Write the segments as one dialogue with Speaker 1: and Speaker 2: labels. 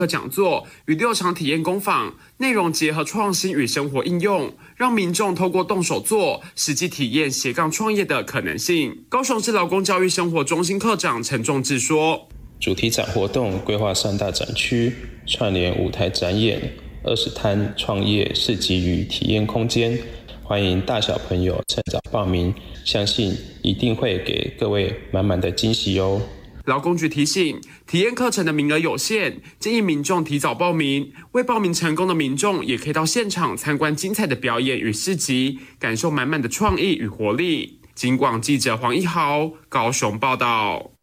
Speaker 1: 讲座与6场体验工坊，内容结合创新与生活应用，让民众透过动手做，实际体验斜杠创业的可能性。高雄市劳工教育生活中心课长陈仲志说，
Speaker 2: 主题展活动规划3大展区，串联舞台展演、20摊创业市集与体验空间，欢迎大小朋友趁早报名，相信一定会给各位满满的惊喜哦。
Speaker 1: 劳工局提醒，体验课程的名额有限，建议民众提早报名。未报名成功的民众，也可以到现场参观精彩的表演与市集，感受满满的创意与活力。警广记者黄一豪高雄报道。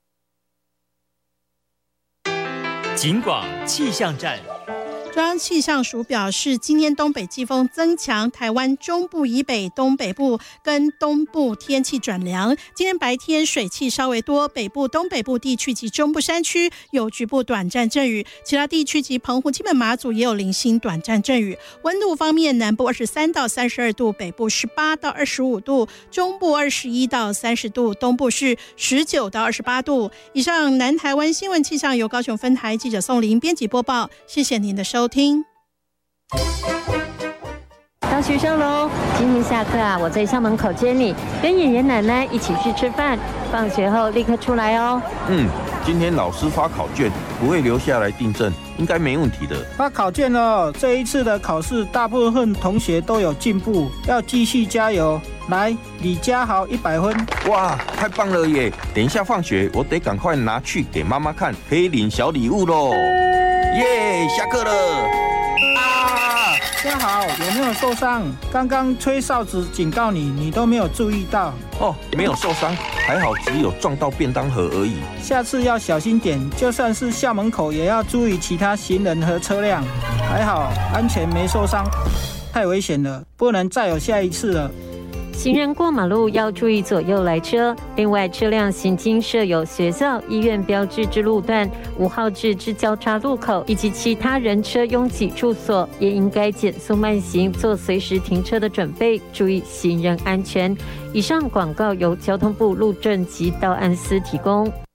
Speaker 3: 警广气象站。
Speaker 4: 中央气象署表示，今天东北季风增强，台湾中部以北、东北部跟东部天气转凉。今天白天水汽稍微多，北部、东北部地区及中部山区有局部短暂阵雨，其他地区及澎湖、金门、马祖也有零星短暂阵雨。温度方面，南部23到32度，北部18到25度，中部21到30度，东部是19到28度。以上南台湾新闻气象由高雄分台记者宋玲编辑播报，谢谢您的收听。
Speaker 5: 到学校喽！今天下课我在校门口接你，跟爷爷奶奶一起去吃饭。放学后立刻出来哦。
Speaker 6: 今天老师发考卷，不会留下来订正，应该没问题的。
Speaker 7: 发考卷了，这一次的考试大部分同学都有进步，要继续加油。来，李家豪100分。
Speaker 6: 哇，太棒了耶！等一下放学，我得赶快拿去给妈妈看，可以领小礼物喽。耶，下课了。
Speaker 7: 家豪，有没有受伤？刚刚吹哨子警告你，你都没有注意到。
Speaker 6: 没有受伤，还好只有撞到便当盒而已。
Speaker 7: 下次要小心点，就算是校门口也要注意其他行人和车辆。还好安全没受伤，太危险了，不能再有下一次了。
Speaker 5: 行人过马路要注意左右来车，另外车辆行经设有学校、医院标志之路段、5号志之交叉路口以及其他人车拥挤处所，也应该减速慢行，做随时停车的准备，注意行人安全。以上广告由交通部路政及道安司提供。